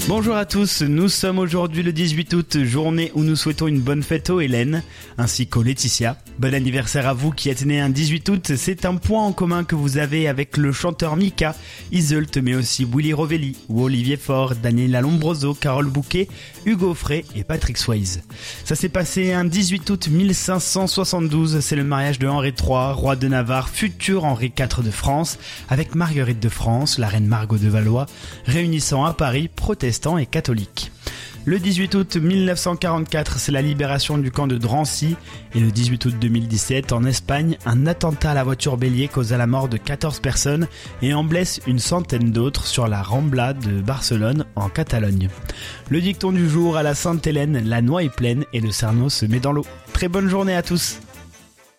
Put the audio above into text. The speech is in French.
Bonjour à tous, nous sommes aujourd'hui le 18 août, journée où nous souhaitons une bonne fête aux Hélène, ainsi qu'aux Laetitia. Bon anniversaire à vous qui êtes nés un 18 août, c'est un point en commun que vous avez avec le chanteur Mika, Iseult, mais aussi Willy Rovelli, ou Olivier Faure, Daniela Lombroso, Carole Bouquet, Hugo Frey et Patrick Swayze. Ça s'est passé un 18 août 1572, c'est le mariage de Henri III, roi de Navarre, futur Henri IV de France, avec Marguerite de France, la reine Margot de Valois, réunissant à Paris protestants et catholiques. Le 18 août 1944, c'est la libération du camp de Drancy, et le 18 août 2017, en Espagne, un attentat à la voiture bélier causa la mort de 14 personnes et en blesse une centaine d'autres sur la Rambla de Barcelone, en Catalogne. Le dicton du jour: à la Sainte-Hélène, la noix est pleine et le cerneau se met dans l'eau. Très bonne journée à tous.